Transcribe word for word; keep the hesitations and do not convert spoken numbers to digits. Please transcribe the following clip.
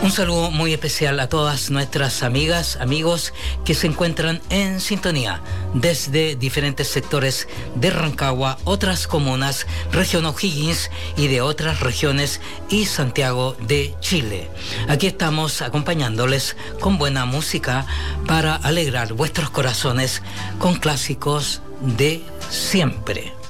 Un saludo muy especial a todas nuestras amigas, amigos que se encuentran en sintonía desde diferentes sectores de Rancagua, otras comunas, región O'Higgins y de otras regiones y Santiago de Chile. Aquí estamos acompañándoles con buena música para alegrar vuestros corazones con clásicos de siempre.